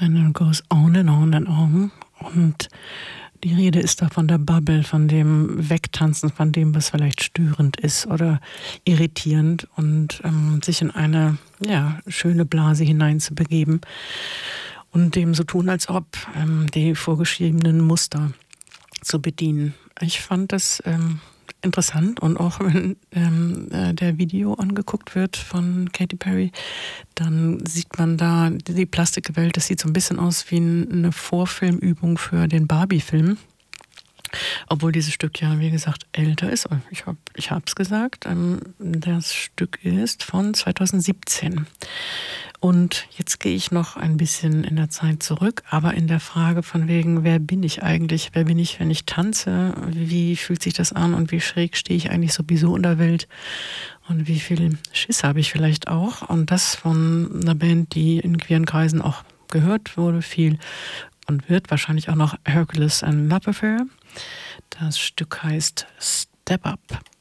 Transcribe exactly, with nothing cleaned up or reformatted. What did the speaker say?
And it goes on and on and on. Und die Rede ist da von der Bubble, von dem Wegtanzen, von dem, was vielleicht störend ist oder irritierend und ähm, sich in eine ja, schöne Blase hineinzubegeben und dem so tun, als ob ähm, die vorgeschriebenen Muster zu bedienen. Ich fand das ähm, interessant und auch wenn ähm, äh, der Video angeguckt wird von Katy Perry, dann sieht man da die Plastikwelt, das sieht so ein bisschen aus wie eine Vorfilmübung für den Barbie-Film. Obwohl dieses Stück ja, wie gesagt, älter ist. Ich habe ich hab's gesagt, ähm, das Stück ist von zweitausendsiebzehn. Und jetzt gehe ich noch ein bisschen in der Zeit zurück, aber in der Frage von wegen, wer bin ich eigentlich? Wer bin ich, wenn ich tanze? Wie fühlt sich das an und wie schräg stehe ich eigentlich sowieso in der Welt? Und wie viel Schiss habe ich vielleicht auch? Und das von einer Band, die in queeren Kreisen auch gehört wurde, viel und wird wahrscheinlich auch noch Hercules and Love Affair. Das Stück heißt Step Up.